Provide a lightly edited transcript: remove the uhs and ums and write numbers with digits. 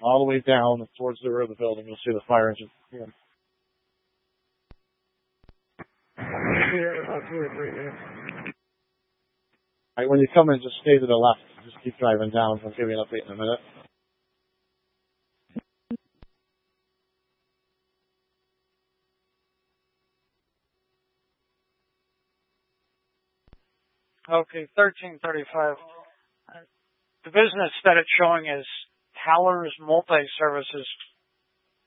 all the way down towards the rear of the building. You'll see the fire engine. Yeah. About 2 or 3 minutes. All right, when you come in, just stay to the left. Just keep driving down. I'll give you an update in a minute. Okay, 1335. The business that it's showing is Haller's Multi-Services.